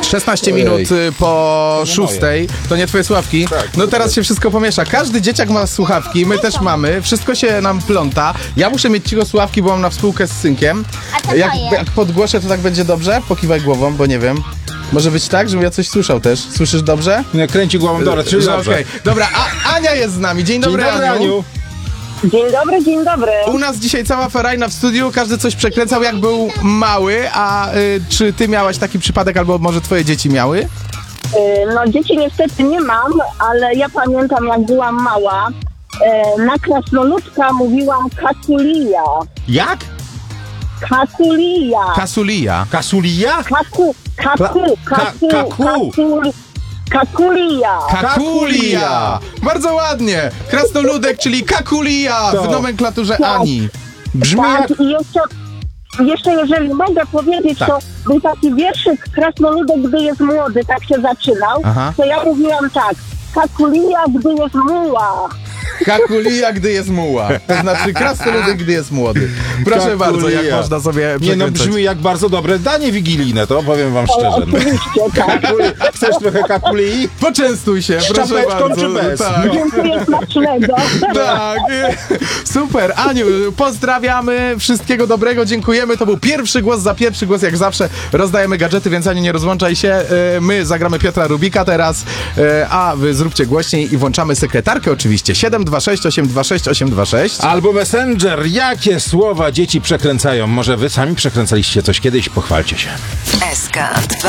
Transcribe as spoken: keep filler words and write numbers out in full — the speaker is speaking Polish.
szesnaście minut y, po szóstej. To nie twoje słuchawki? No teraz się wszystko pomiesza. Każdy dzieciak ma słuchawki, my też mamy. Wszystko się nam pląta. Ja muszę mieć cicho słuchawki, bo mam na współkę z synkiem. Jak, jak podgłoszę, to tak będzie dobrze? Pokiwaj głową, bo nie wiem. Może być tak, żebym ja coś słyszał też. Słyszysz dobrze? Nie, kręci głową, dobra, czyli dobrze. Okay. Dobra, a Ania jest z nami. Dzień dobry, Dzień dobry, Aniu. Aniu. Dzień dobry, dzień dobry. U nas dzisiaj cała ferajna w studiu, każdy coś przekręcał jak był mały, a y, czy ty miałaś taki przypadek, albo może twoje dzieci miały? Yy, no dzieci niestety nie mam, ale ja pamiętam jak byłam mała, yy, na krasnoludka mówiłam kakulija. Jak? Kakulija. Kasulija. Kasulia? Kaku, kaku, kaku, Ka- kaku. kakul, kakulija. Kakulia! Bardzo ładnie! Krasnoludek, czyli kakulia To. w nomenklaturze Tak. Ani. Brzmi Tak, jak... i jeszcze, jeszcze jeżeli mogę powiedzieć, Tak. to był taki wierszyk Krasnoludek, gdy jest młody, tak się zaczynał, Aha. to ja mówiłam tak, kakulija, gdy jest muła. Kakulia, gdy jest muła. To znaczy krasnoludek, gdy jest młody. Proszę Kakulia. bardzo, jak można sobie Nie no, przekręcać. brzmi jak bardzo dobre danie wigilijne, to powiem wam O, szczerze. oczywiście, tak. Kakuli- Chcesz trochę kakuli? Poczęstuj się, Z proszę czapeczką bardzo. czy bez? Tak. Dziękuję smacznego. Tak, super. Aniu, pozdrawiamy, wszystkiego dobrego, dziękujemy. To był pierwszy głos za pierwszy głos, jak zawsze rozdajemy gadżety, więc Aniu, nie rozłączaj się. E, My zagramy Piotra Rubika teraz, e, a wy zróbcie głośniej i włączamy sekretarkę oczywiście. siedem dwa sześć osiem dwa sześć osiem dwa sześć. Albo Messenger. Jakie słowa dzieci przekręcają? Może wy sami przekręcaliście coś kiedyś? Pochwalcie się. S K dwa